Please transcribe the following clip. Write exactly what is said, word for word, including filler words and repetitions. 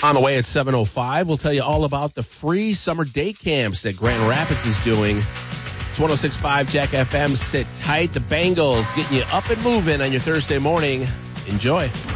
On the way at seven oh five, we'll tell you all about the free summer day camps that Grand Rapids is doing. It's one oh six point five Jack F M. Sit tight. The Bengals getting you up and moving on your Thursday morning. Enjoy.